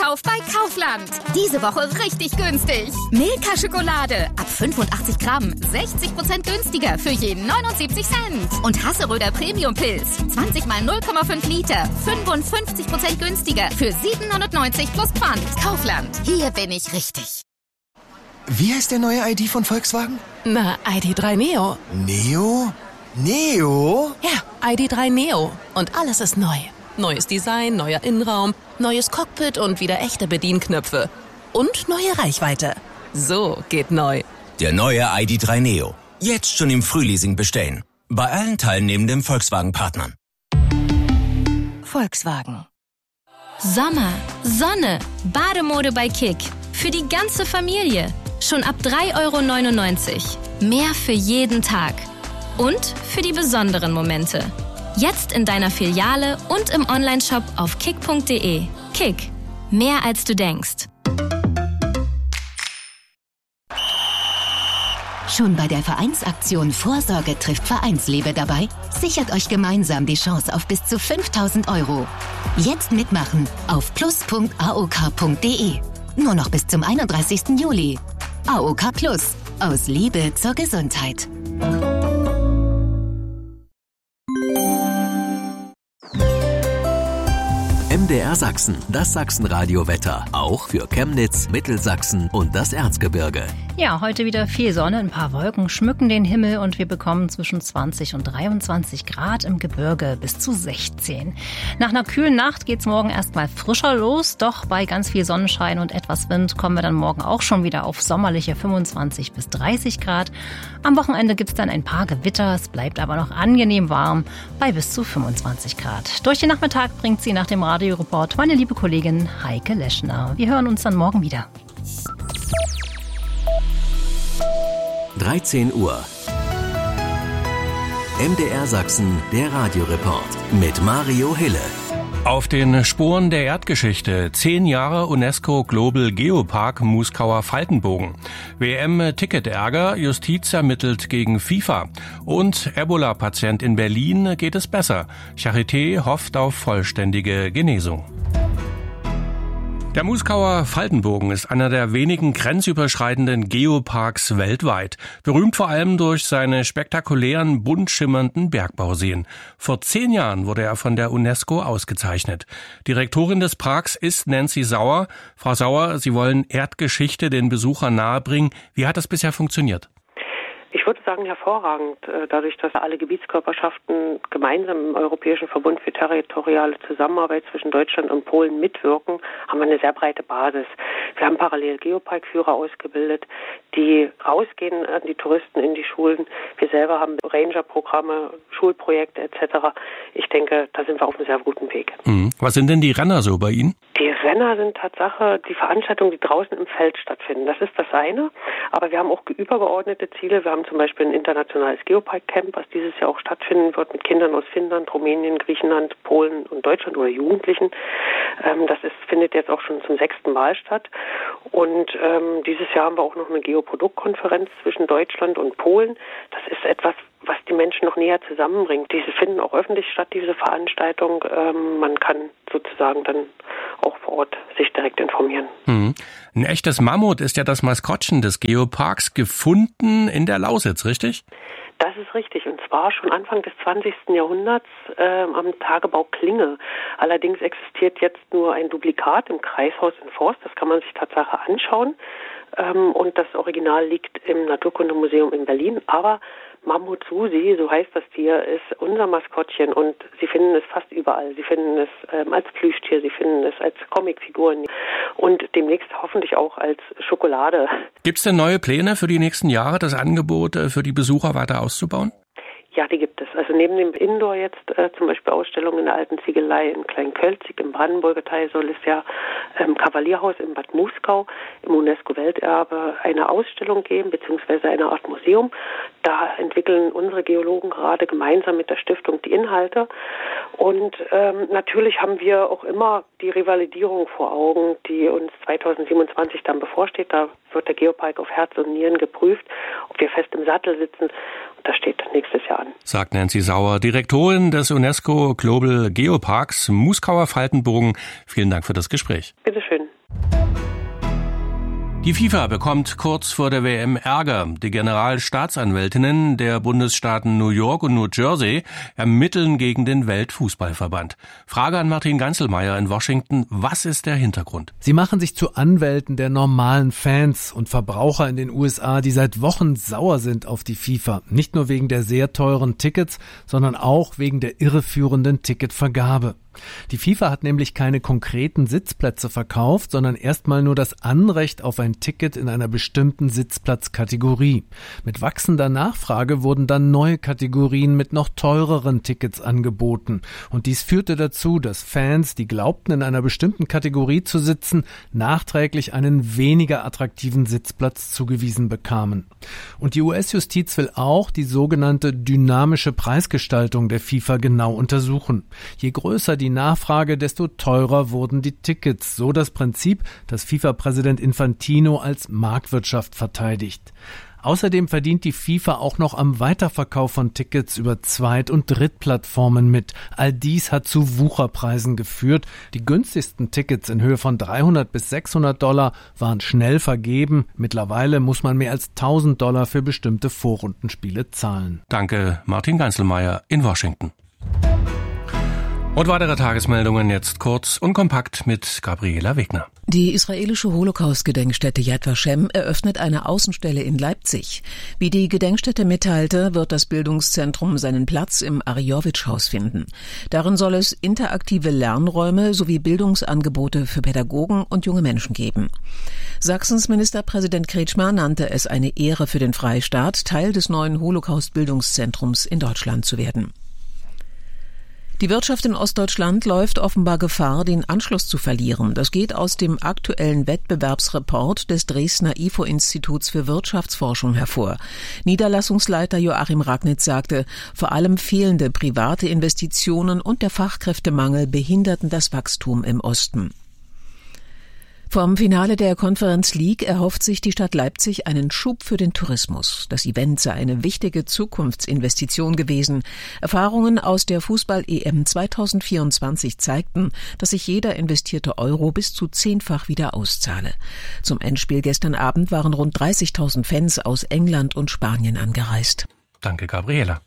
Wocheneinkauf bei Kaufland. Diese Woche richtig günstig. Milka-Schokolade ab 85 Gramm, 60% günstiger für jeden 79 Cent. Und Hasseröder Premium-Pilz, 20 mal 0,5 Liter, 55% günstiger für 7,90 plus Pfand. Kaufland, hier bin ich richtig. Wie heißt der neue ID von Volkswagen? Na, ID.3 Neo. Neo? Neo? Ja, ID.3 Neo. Und alles ist neu. Neues Design, neuer Innenraum, neues Cockpit und wieder echte Bedienknöpfe. Und neue Reichweite. So geht neu. Der neue ID.3 Neo. Jetzt schon im Frühleasing bestellen. Bei allen teilnehmenden Volkswagen-Partnern. Volkswagen. Sommer, Sonne, Bademode bei Kick. Für die ganze Familie. Schon ab 3,99 €. Mehr für jeden Tag. Und für die besonderen Momente. Jetzt in deiner Filiale und im Onlineshop auf kick.de. Kick. Mehr als du denkst. Schon bei der Vereinsaktion Vorsorge trifft Vereinsliebe dabei? Sichert euch gemeinsam die Chance auf bis zu 5.000 €. Jetzt mitmachen auf plus.aok.de. Nur noch bis zum 31. Juli. AOK Plus. Aus Liebe zur Gesundheit. MDR Sachsen, das Sachsenradio-Wetter. Auch für Chemnitz, Mittelsachsen und das Erzgebirge. Ja, heute wieder viel Sonne, ein paar Wolken schmücken den Himmel und wir bekommen zwischen 20 und 23 Grad im Gebirge bis zu 16. Nach einer kühlen Nacht geht's morgen erstmal frischer los, doch bei ganz viel Sonnenschein und etwas Wind kommen wir dann morgen auch schon wieder auf sommerliche 25 bis 30 Grad. Am Wochenende gibt's dann ein paar Gewitter, es bleibt aber noch angenehm warm bei bis zu 25 Grad. Durch den Nachmittag bringt sie nach dem Radioreport meine liebe Kollegin Heike Leschner. Wir hören uns dann morgen wieder. 13 Uhr. MDR Sachsen, der Radioreport mit Mario Hille. Auf den Spuren der Erdgeschichte. 10 Jahre UNESCO Global Geopark Muskauer Faltenbogen. WM-Ticketärger, Justiz ermittelt gegen FIFA. Und Ebola-Patient in Berlin geht es besser. Charité hofft auf vollständige Genesung. Der Muskauer Faltenbogen ist einer der wenigen grenzüberschreitenden Geoparks weltweit. Berühmt vor allem durch seine spektakulären, bunt schimmernden Bergbauseen. Vor 10 Jahren wurde er von der UNESCO ausgezeichnet. Direktorin des Parks ist Nancy Sauer. Frau Sauer, Sie wollen Erdgeschichte den Besuchern nahebringen. Wie hat das bisher funktioniert? Ich würde sagen, hervorragend. Dadurch, dass alle Gebietskörperschaften gemeinsam im Europäischen Verbund für territoriale Zusammenarbeit zwischen Deutschland und Polen mitwirken, haben wir eine sehr breite Basis. Wir haben parallel Geoparkführer ausgebildet, die rausgehen an die Touristen in die Schulen. Wir selber haben Ranger-Programme, Schulprojekte etc. Ich denke, da sind wir auf einem sehr guten Weg. Was sind denn die Renner so bei Ihnen? Die Renner sind Tatsache die Veranstaltungen, die draußen im Feld stattfinden. Das ist das eine. Aber wir haben auch übergeordnete Ziele. Wir haben zum Beispiel ein internationales Geopark-Camp, was dieses Jahr auch stattfinden wird mit Kindern aus Finnland, Rumänien, Griechenland, Polen und Deutschland oder Jugendlichen. Das findet jetzt auch schon zum 6. Mal statt. Und dieses Jahr haben wir auch noch eine Geoproduktkonferenz zwischen Deutschland und Polen. Das ist etwas, was die Menschen noch näher zusammenbringt. Diese finden auch öffentlich statt, diese Veranstaltung. Man kann sozusagen dann auch vor Ort sich direkt informieren. Ein echtes Mammut ist ja das Maskottchen des Geoparks, gefunden in der Lausitz, richtig? Das ist richtig, und zwar schon Anfang des 20. Jahrhunderts am Tagebau Klinge. Allerdings existiert jetzt nur ein Duplikat im Kreishaus in Forst, das kann man sich Tatsache anschauen. Und das Original liegt im Naturkundemuseum in Berlin, aber Mammut Susi, so heißt das Tier, ist unser Maskottchen und Sie finden es fast überall. Sie finden es als Plüschtier, Sie finden es als Comicfiguren und demnächst hoffentlich auch als Schokolade. Gibt es denn neue Pläne für die nächsten Jahre, das Angebot für die Besucher weiter auszubauen? Ja, die gibt es. Also neben dem Indoor jetzt zum Beispiel Ausstellungen in der Alten Ziegelei in Kleinkölzig, im Brandenburger Teil soll es ja im Kavalierhaus in Bad Muskau im UNESCO-Welterbe eine Ausstellung geben, beziehungsweise eine Art Museum. Da entwickeln unsere Geologen gerade gemeinsam mit der Stiftung die Inhalte. Und natürlich haben wir auch immer die Revalidierung vor Augen, die uns 2027 dann bevorsteht. Da wird der Geopark auf Herz und Nieren geprüft, ob wir fest im Sattel sitzen. Und das steht nächstes Jahr an. Sagt Nancy Sauer, Direktorin des UNESCO Global Geoparks Muskauer Faltenbogen. Vielen Dank für das Gespräch. Bitteschön. Die FIFA bekommt kurz vor der WM Ärger. Die Generalstaatsanwältinnen der Bundesstaaten New York und New Jersey ermitteln gegen den Weltfußballverband. Frage an Martin Ganzelmeier in Washington. Was ist der Hintergrund? Sie machen sich zu Anwälten der normalen Fans und Verbraucher in den USA, die seit Wochen sauer sind auf die FIFA. Nicht nur wegen der sehr teuren Tickets, sondern auch wegen der irreführenden Ticketvergabe. Die FIFA hat nämlich keine konkreten Sitzplätze verkauft, sondern erstmal nur das Anrecht auf ein Ticket in einer bestimmten Sitzplatzkategorie. Mit wachsender Nachfrage wurden dann neue Kategorien mit noch teureren Tickets angeboten. Und dies führte dazu, dass Fans, die glaubten, in einer bestimmten Kategorie zu sitzen, nachträglich einen weniger attraktiven Sitzplatz zugewiesen bekamen. Und die US-Justiz will auch die sogenannte dynamische Preisgestaltung der FIFA genau untersuchen. Je größer die Nachfrage, desto teurer wurden die Tickets. So das Prinzip, das FIFA-Präsident Infantino als Marktwirtschaft verteidigt. Außerdem verdient die FIFA auch noch am Weiterverkauf von Tickets über Zweit- und Drittplattformen mit. All dies hat zu Wucherpreisen geführt. Die günstigsten Tickets in Höhe von $300 bis $600 waren schnell vergeben. Mittlerweile muss man mehr als $1.000 für bestimmte Vorrundenspiele zahlen. Danke, Martin Ganzelmeier in Washington. Und weitere Tagesmeldungen jetzt kurz und kompakt mit Gabriela Wegner. Die israelische Holocaust-Gedenkstätte Yad Vashem eröffnet eine Außenstelle in Leipzig. Wie die Gedenkstätte mitteilte, wird das Bildungszentrum seinen Platz im Ariyowitsch-Haus finden. Darin soll es interaktive Lernräume sowie Bildungsangebote für Pädagogen und junge Menschen geben. Sachsens Ministerpräsident Kretschmer nannte es eine Ehre für den Freistaat, Teil des neuen Holocaust-Bildungszentrums in Deutschland zu werden. Die Wirtschaft in Ostdeutschland läuft offenbar Gefahr, den Anschluss zu verlieren. Das geht aus dem aktuellen Wettbewerbsreport des Dresdner IFO-Instituts für Wirtschaftsforschung hervor. Niederlassungsleiter Joachim Ragnitz sagte, vor allem fehlende private Investitionen und der Fachkräftemangel behinderten das Wachstum im Osten. Vom Finale der Conference League erhofft sich die Stadt Leipzig einen Schub für den Tourismus. Das Event sei eine wichtige Zukunftsinvestition gewesen. Erfahrungen aus der Fußball-EM 2024 zeigten, dass sich jeder investierte Euro bis zu 10-fach wieder auszahle. Zum Endspiel gestern Abend waren rund 30.000 Fans aus England und Spanien angereist. Danke, Gabriela.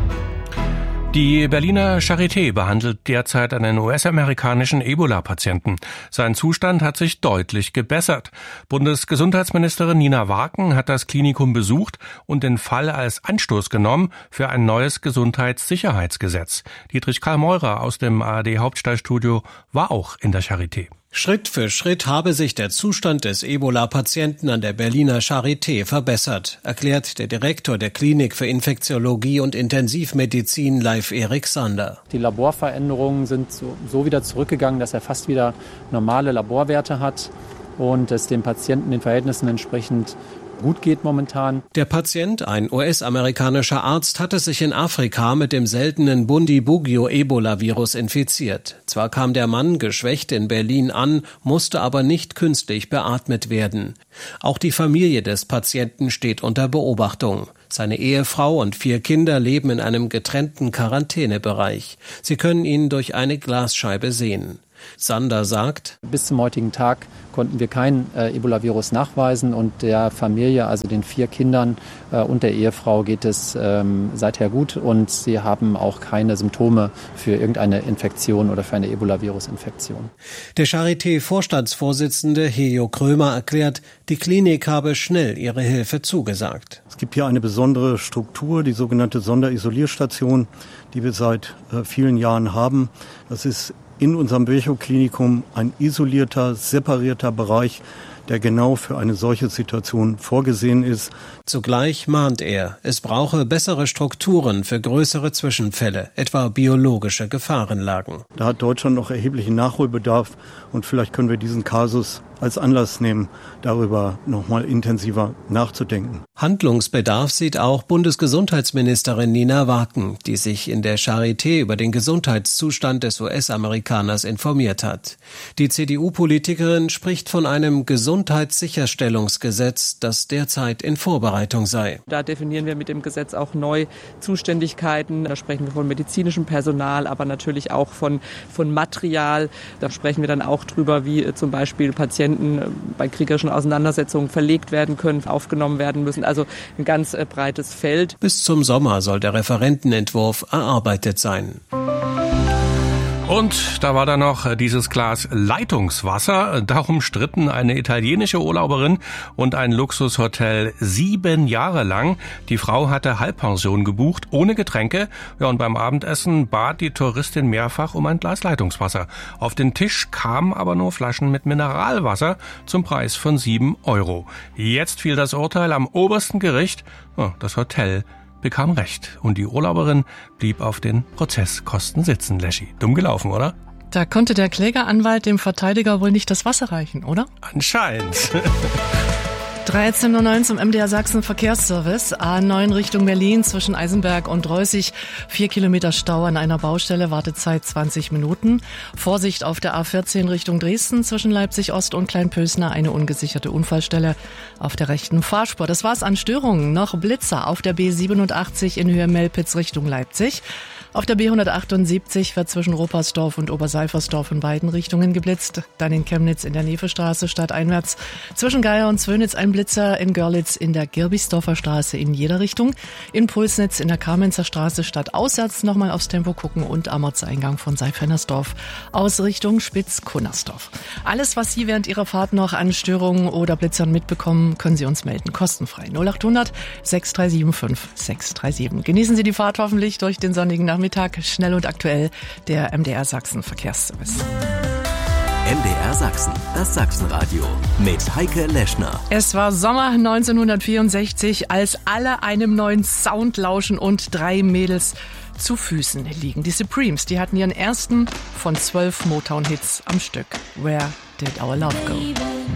Die Berliner Charité behandelt derzeit einen US-amerikanischen Ebola-Patienten. Sein Zustand hat sich deutlich gebessert. Bundesgesundheitsministerin Nina Waken hat das Klinikum besucht und den Fall als Anstoß genommen für ein neues Gesundheitssicherheitsgesetz. Dietrich Karl Meurer aus dem ARD-Hauptstadtstudio war auch in der Charité. Schritt für Schritt habe sich der Zustand des Ebola-Patienten an der Berliner Charité verbessert, erklärt der Direktor der Klinik für Infektiologie und Intensivmedizin Leif-Erik Sander. Die Laborveränderungen sind so wieder zurückgegangen, dass er fast wieder normale Laborwerte hat und es dem Patienten den Verhältnissen entsprechend gut geht momentan. Der Patient, ein US-amerikanischer Arzt, hatte sich in Afrika mit dem seltenen Bundibugyo-Ebola-Virus infiziert. Zwar kam der Mann geschwächt in Berlin an, musste aber nicht künstlich beatmet werden. Auch die Familie des Patienten steht unter Beobachtung. Seine Ehefrau und 4 Kinder leben in einem getrennten Quarantänebereich. Sie können ihn durch eine Glasscheibe sehen. Sander sagt, bis zum heutigen Tag konnten wir kein Ebola-Virus nachweisen und der Familie, also den 4 Kindern und der Ehefrau geht es seither gut und sie haben auch keine Symptome für irgendeine Infektion oder für eine Ebola-Virus-Infektion. Der Charité-Vorstandsvorsitzende Hejo Krömer erklärt, die Klinik habe schnell ihre Hilfe zugesagt. Es gibt hier eine besondere Struktur, die sogenannte Sonderisolierstation, die wir seit vielen Jahren haben. Das ist in unserem Virchow-Klinikum ein isolierter, separierter Bereich, der genau für eine solche Situation vorgesehen ist. Zugleich mahnt er, es brauche bessere Strukturen für größere Zwischenfälle, etwa biologische Gefahrenlagen. Da hat Deutschland noch erheblichen Nachholbedarf und vielleicht können wir diesen Kasus als Anlass nehmen, darüber nochmal intensiver nachzudenken. Handlungsbedarf sieht auch Bundesgesundheitsministerin Nina Waken, die sich in der Charité über den Gesundheitszustand des US-Amerikaners informiert hat. Die CDU-Politikerin spricht von einem Gesundheitssicherstellungsgesetz, das derzeit in Vorbereitung sei. Da definieren wir mit dem Gesetz auch neu Zuständigkeiten. Da sprechen wir von medizinischem Personal, aber natürlich auch von Material. Da sprechen wir dann auch drüber, wie zum Beispiel Patienten stattfinden, bei kriegerischen Auseinandersetzungen verlegt werden können, aufgenommen werden müssen. Also ein ganz breites Feld. Bis zum Sommer soll der Referentenentwurf erarbeitet sein. Und da war dann noch dieses Glas Leitungswasser. Darum stritten eine italienische Urlauberin und ein Luxushotel 7 Jahre lang. Die Frau hatte Halbpension gebucht, ohne Getränke. Ja, und beim Abendessen bat die Touristin mehrfach um ein Glas Leitungswasser. Auf den Tisch kamen aber nur Flaschen mit Mineralwasser zum Preis von 7 €. Jetzt fiel das Urteil am obersten Gericht. Das Hotel bekam Recht und die Urlauberin blieb auf den Prozesskosten sitzen, Leschi. Dumm gelaufen, oder? Da konnte der Klägeranwalt dem Verteidiger wohl nicht das Wasser reichen, oder? Anscheinend. 13:09 zum MDR Sachsen Verkehrsservice. A9 Richtung Berlin zwischen Eisenberg und Reußig. 4 Kilometer Stau an einer Baustelle, Wartezeit 20 Minuten. Vorsicht auf der A14 Richtung Dresden zwischen Leipzig Ost und Kleinpösner. Eine ungesicherte Unfallstelle auf der rechten Fahrspur. Das war's an Störungen. Noch Blitzer auf der B87 in Höhe Melpitz Richtung Leipzig. Auf der B178 wird zwischen Ropersdorf und Oberseifersdorf in beiden Richtungen geblitzt. Dann in Chemnitz in der Nevestraße stadteinwärts. Zwischen Geier und Zwönitz ein Blitzer, in Görlitz in der Girbichtsdorfer Straße in jeder Richtung. In Pulsnitz in der Kamenzer Straße stadtauswärts nochmal aufs Tempo gucken und am Ortseingang von Seifennersdorf aus Richtung Spitz-Kunnersdorf. Alles, was Sie während Ihrer Fahrt noch an Störungen oder Blitzern mitbekommen, können Sie uns melden. Kostenfrei. 0800 637 5637. Genießen Sie die Fahrt hoffentlich durch den sonnigen Nachmittag. Schnell und aktuell, der MDR Sachsen Verkehrsservice. MDR Sachsen, das Sachsenradio mit Heike Leschner. Es war Sommer 1964, als alle einem neuen Sound lauschen und 3 Mädels zu Füßen liegen. Die Supremes, die hatten ihren ersten von 12 Motown-Hits am Stück. Where Did Our Love Go?